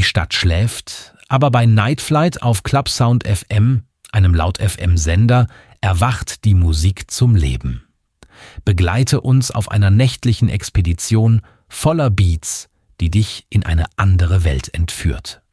Stadt schläft, aber bei Night Flight auf Clubsound FM, einem Laut-FM-Sender, erwacht die Musik zum Leben. Begleite uns auf einer nächtlichen Expedition voller Beats, die dich in eine andere Welt entführt.